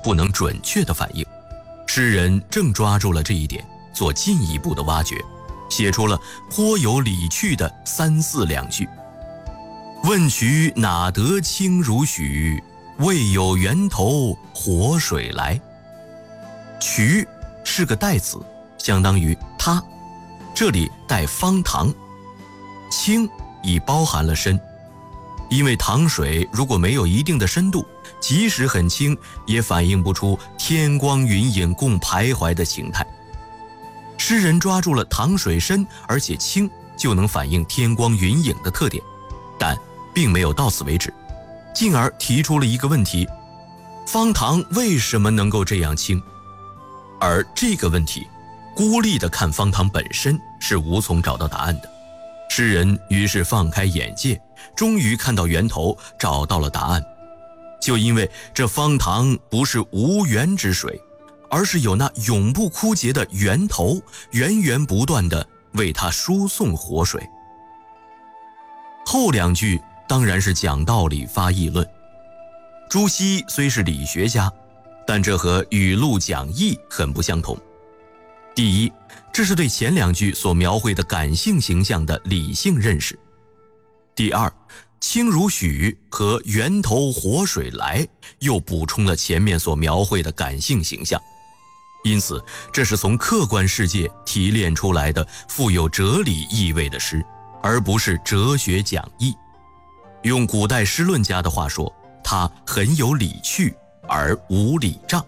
不能准确的反映。诗人正抓住了这一点，做进一步的挖掘，写出了颇有理趣的3、4两句。问渠哪得清如许，为有源头活水来。渠是个代词，相当于它，这里带方糖。清已包含了深，因为糖水如果没有一定的深度，即使很清，也反映不出天光云影共徘徊的形态。诗人抓住了糖水深而且清就能反映天光云影的特点，但并没有到此为止，进而提出了一个问题：方糖为什么能够这样清？而这个问题，孤立地看方糖本身是无从找到答案的。诗人于是放开眼界，终于看到源头，找到了答案。就因为这方糖不是无源之水，而是有那永不枯竭的源头，源源不断地为它输送活水。后两句当然是讲道理发议论。朱熹虽是理学家，但这和语录讲义很不相同。第一，这是对前两句所描绘的感性形象的理性认识。第二，清如许和源头活水来又补充了前面所描绘的感性形象。因此，这是从客观世界提炼出来的富有哲理意味的诗，而不是哲学讲义。用古代诗论家的话说，它很有理趣而无礼仗。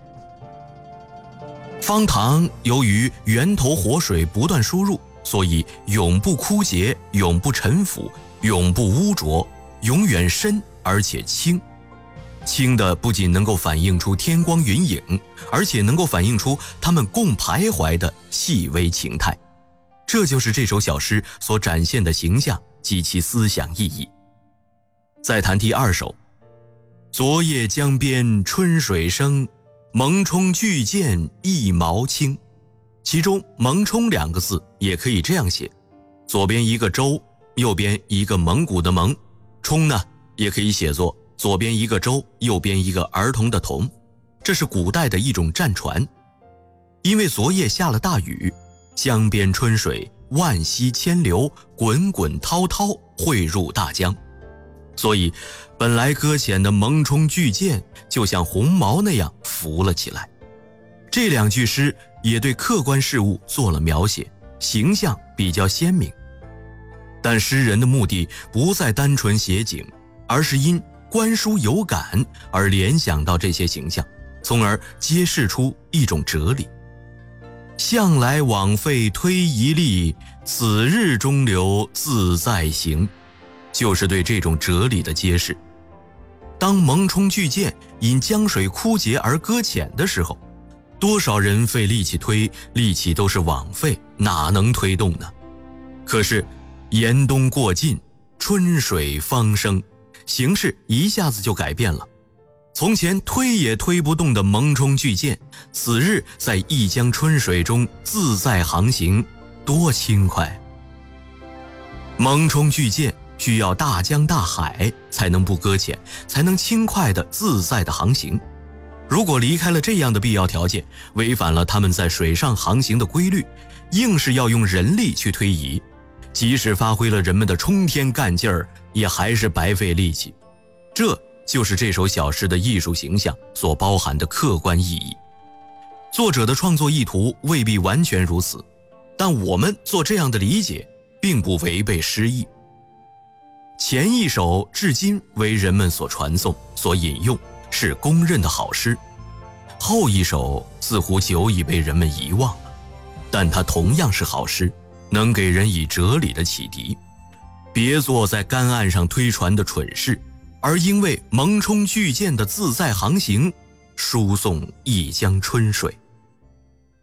方糖由于源头活水不断输入，所以永不枯竭，永不陈腐，永不污浊，永远深而且清。清的不仅能够反映出天光云影，而且能够反映出它们共徘徊的细微情态。这就是这首小诗所展现的形象及其思想意义。再谈第二首：昨夜江边春水生，蒙冲巨舰一毛轻。其中蒙冲2个字也可以这样写，左边一个舟，右边一个蒙古的蒙，冲呢也可以写作左边一个舟，右边一个儿童的童。这是古代的一种战船。因为昨夜下了大雨，江边春水万溪千流，滚滚滔滔汇入大江，所以本来搁浅的蒙冲巨舰就像红毛那样浮了起来。这两句诗也对客观事物做了描写，形象比较鲜明。但诗人的目的不再单纯写景，而是因观书有感而联想到这些形象，从而揭示出一种哲理。向来枉费推一力，此日中流自在行，就是对这种哲理的揭示。当蒙冲巨舰因江水枯竭而搁浅的时候，多少人费力气推，力气都是枉费，哪能推动呢？可是严冬过尽，春水方生，形势一下子就改变了。从前推也推不动的蒙冲巨舰，此日在一江春水中自在航行，多轻快！蒙冲巨舰需要大江大海才能不搁浅，才能轻快的自在的航行。如果离开了这样的必要条件，违反了他们在水上航行的规律，硬是要用人力去推移，即使发挥了人们的冲天干劲儿，也还是白费力气。这就是这首小诗的艺术形象所包含的客观意义。作者的创作意图未必完全如此，但我们做这样的理解并不违背诗意。前一首至今为人们所传颂所引用，是公认的好诗，后一首似乎久已被人们遗忘了，但它同样是好诗，能给人以哲理的启迪。别做在干岸上推船的蠢事，而因为蒙冲巨舰的自在航行，输送一江春水。